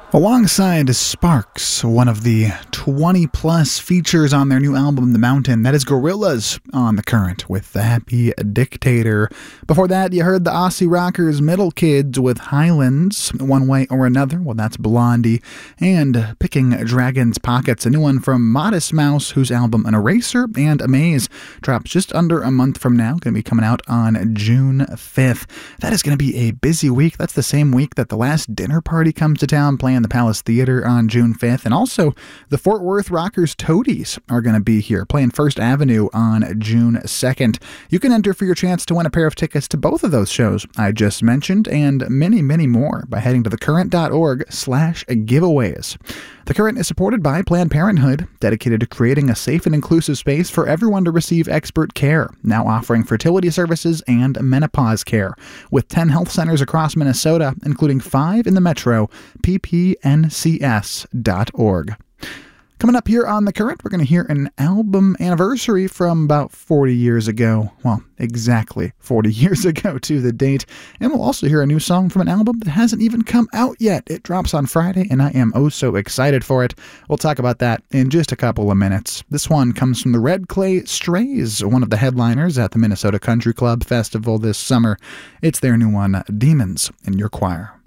Alongside Sparks, one of the 20-plus features on their new album, The Mountain, that is Gorillaz on The Current with The Happy Dictator. Before that, you heard the Aussie rockers Middle Kids with Highlands, One Way or Another, well that's Blondie, and Picking Dragon's Pockets, a new one from Modest Mouse, whose album An Eraser and Amaze drops just under a month from now, going to be coming out on June 5th. That is going to be a busy week. That's the same week that The Last Dinner Party comes to town, playing the Palace Theater on June 5th, and also the Fort Worth Rockers Toadies are going to be here playing First Avenue on June 2nd. You can enter for your chance to win a pair of tickets to both of those shows I just mentioned and many, many more by heading to thecurrent.org/giveaways. The Current is supported by Planned Parenthood, dedicated to creating a safe and inclusive space for everyone to receive expert care, now offering fertility services and menopause care, with 10 health centers across Minnesota, including 5 in the metro, ppncs.org. Coming up here on The Current, we're going to hear an album anniversary from about 40 years ago. Well, exactly 40 years ago to the date. And we'll also hear a new song from an album that hasn't even come out yet. It drops on Friday, and I am oh so excited for it. We'll talk about that in just a couple of minutes. This one comes from the Red Clay Strays, one of the headliners at the Minnesota Country Club Festival this summer. It's their new one, Demons in Your Choir.